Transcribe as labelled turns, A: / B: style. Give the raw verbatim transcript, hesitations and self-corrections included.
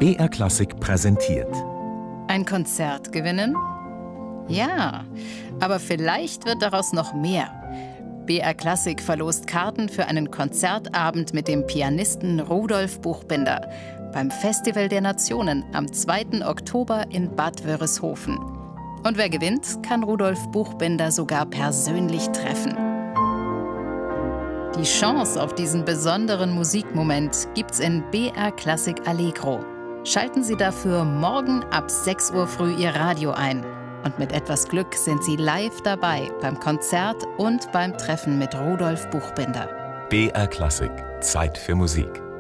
A: B R Klassik präsentiert.
B: Ein Konzert gewinnen? Ja, aber vielleicht wird daraus noch mehr. B R Klassik verlost Karten für einen Konzertabend mit dem Pianisten Rudolf Buchbinder beim Festival der Nationen am zweiten Oktober in Bad Wörishofen. Und wer gewinnt, kann Rudolf Buchbinder sogar persönlich treffen. Die Chance auf diesen besonderen Musikmoment gibt's in B R Klassik Allegro. Schalten Sie dafür morgen ab sechs Uhr früh Ihr Radio ein. Und mit etwas Glück sind Sie live dabei beim Konzert und beim Treffen mit Rudolf Buchbinder.
A: B R Klassik. Zeit für Musik.